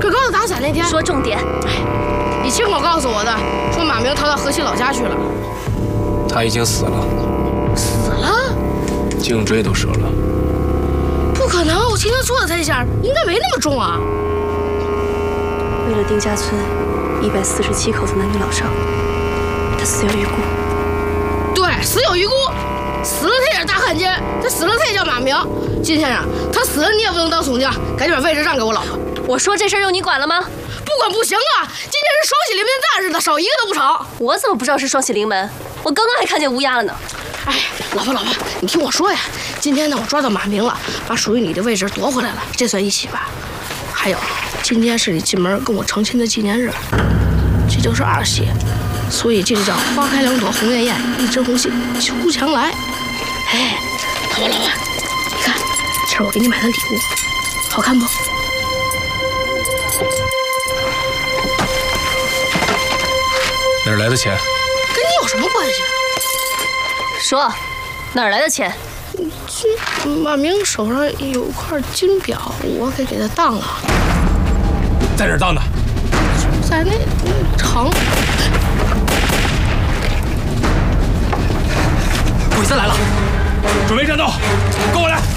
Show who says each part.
Speaker 1: 可告诉打伞那天，
Speaker 2: 说重点。
Speaker 1: 你亲口告诉我的，说马明逃到河西老家去了。
Speaker 3: 他已经死了。
Speaker 1: 死了？
Speaker 3: 颈椎都折了。
Speaker 1: 不可能！我今天做的这下应该没那么重啊。
Speaker 2: 为了丁家村147口子男女老少，他死有余辜。
Speaker 1: 对，死有余辜。死了他也是大汉奸，他死了他也叫马明。金先生，他死了你也不能当总将，赶紧把位置让给我老婆。
Speaker 2: 我说这事儿用你管了吗？
Speaker 1: 不管不行啊！今天是双喜临门的大日子，少一个都不成。
Speaker 2: 我怎么不知道是双喜临门？我刚刚还看见乌鸦了呢。
Speaker 1: 哎，老婆，你听我说呀，今天呢我抓到马明了，把属于你的位置夺回来了，这算一喜吧。还有，今天是你进门跟我成亲的纪念日，这就是二喜，所以这就叫花开两朵红艳艳，一枝红杏秋墙来。哎，老婆，你看，这是我给你买的礼物，好看不？
Speaker 3: 哪儿来的钱？
Speaker 1: 跟你有什么关系？
Speaker 2: 说，哪儿来的钱？
Speaker 1: 马明手上有块金表，我给他当了。
Speaker 3: 在哪儿当的？
Speaker 1: 在那城。
Speaker 3: 鬼子来了，准备战斗，跟我来。